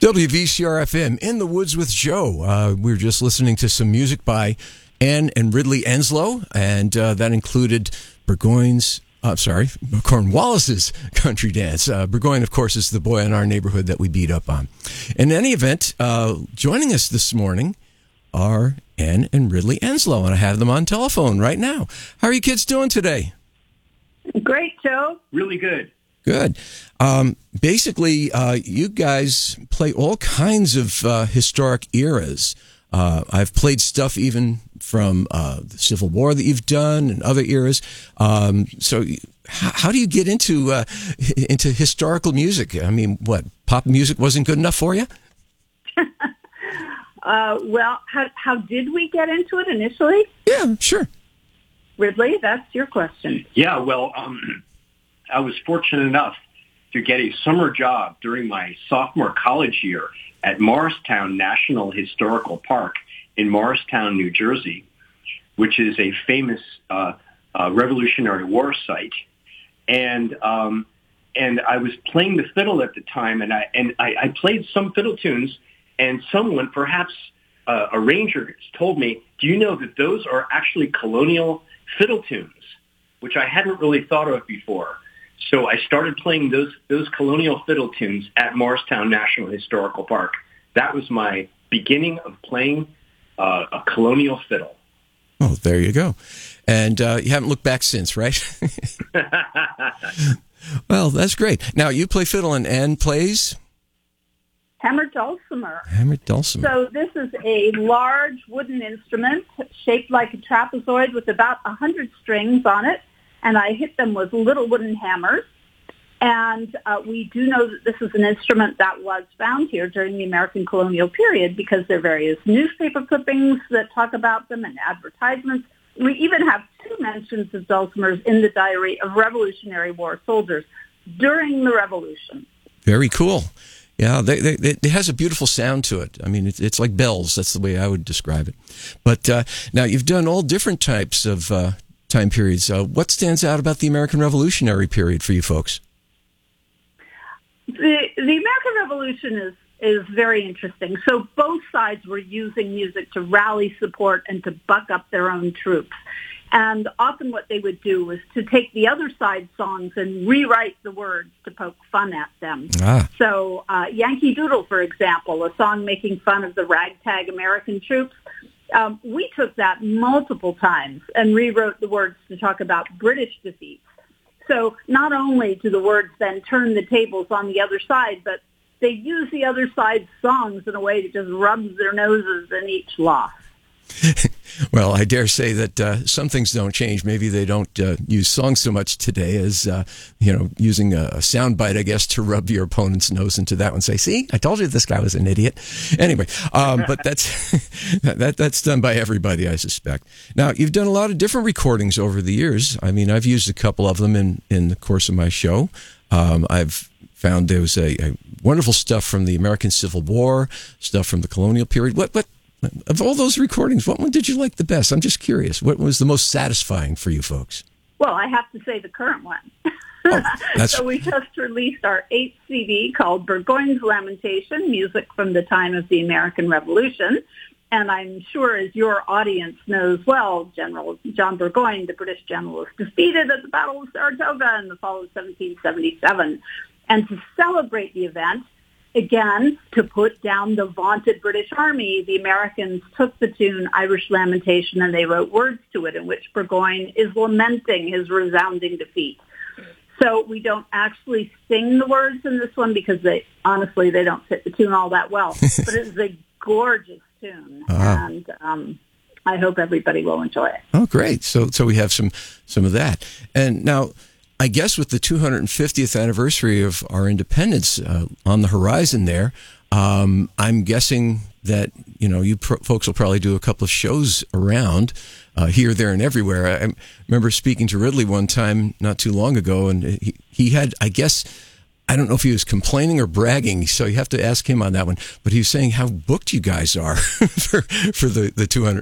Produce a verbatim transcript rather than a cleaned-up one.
W V C R F M, In the Woods with Joe. Uh, we were just listening to some music by Ann and Ridley Enslow, and uh, that included Burgoyne's, uh, sorry, Cornwallis's country dance. Uh, Burgoyne, of course, is the boy in our neighborhood that we beat up on. In any event, uh, joining us this morning are Ann and Ridley Enslow, and I have them on telephone right now. How are you kids doing today? Great, Joe. Really good. Good. Um, basically, uh, you guys play all kinds of uh, historic eras. Uh, I've played stuff even from uh, the Civil War that you've done and other eras. Um, so, how, how do you get into uh, into historical music? I mean, what, pop music wasn't good enough for you? uh, well, how how did we get into it initially? Yeah, sure. Ridley, that's your question. Yeah, well, um, I was fortunate enough to get a summer job during my sophomore college year at Morristown National Historical Park in Morristown, New Jersey, which is a famous uh, uh, Revolutionary War site. And um, and I was playing the fiddle at the time, and I and I, I played some fiddle tunes, and someone, perhaps uh, a ranger, told me, "Do you know that those are actually colonial fiddle tunes?" Which I hadn't really thought of before. So I started playing those those colonial fiddle tunes at Morristown National Historical Park. That was my beginning of playing uh, a colonial fiddle. Oh, there you go. And uh, you haven't looked back since, right? Well, that's great. Now, you play fiddle and Ann plays? Hammered dulcimer. Hammered dulcimer. So this is a large wooden instrument shaped like a trapezoid with about one hundred strings on it. And I hit them with little wooden hammers. And uh, we do know that this is an instrument that was found here during the American colonial period because there are various newspaper clippings that talk about them and advertisements. We even have two mentions of dulcimers in the diary of Revolutionary War soldiers during the Revolution. Very cool. Yeah, they, they, they, it has a beautiful sound to it. I mean, it, it's like bells. That's the way I would describe it. But uh, now you've done all different types of uh, time periods. Uh, what stands out about the American Revolutionary period for you folks? The, the American Revolution is, is very interesting. So both sides were using music to rally support and to buck up their own troops. And often what they would do was to take the other side's songs and rewrite the words to poke fun at them. Ah. So uh, Yankee Doodle, for example, a song making fun of the ragtag American troops, um, we took that multiple times and rewrote the words to talk about British defeats. So not only do the words then turn the tables on the other side, but they use the other side's songs in a way that just rubs their noses in each loss. Well, I dare say that uh, some things don't change. Maybe they don't uh, use songs so much today as, uh, you know, using a, a soundbite, I guess, to rub your opponent's nose into that one. Say, see, I told you this guy was an idiot. Anyway, um, but that's that that's done by everybody, I suspect. Now, you've done a lot of different recordings over the years. I mean, I've used a couple of them in, in the course of my show. Um, I've found there was a, a wonderful stuff from the American Civil War, stuff from the colonial period. What what? Of all those recordings, what one did you like the best? I'm just curious. What was the most satisfying for you folks? Well, I have to say the current one. Oh, that's... So we just released our eighth C D called Burgoyne's Lamentation, music from the time of the American Revolution. And I'm sure, as your audience knows well, General John Burgoyne, the British general, was defeated at the Battle of Saratoga in the fall of seventeen seventy-seven. And to celebrate the event, again, to put down the vaunted British Army, the Americans took the tune Irish Lamentation and they wrote words to it in which Burgoyne is lamenting his resounding defeat. So we don't actually sing the words in this one because they honestly they don't fit the tune all that well. But it's a gorgeous tune, uh-huh. and um, I hope everybody will enjoy it. Oh, great! So so we have some some of that, and now. I guess with the two hundred fiftieth anniversary of our independence uh, on the horizon there, um, I'm guessing that, you know, you pro- folks will probably do a couple of shows around uh, here, there, and everywhere. I, I remember speaking to Ridley one time not too long ago, and he, he had, I guess, I don't know if he was complaining or bragging, so you have to ask him on that one, but he was saying how booked you guys are for, for the, the two hundred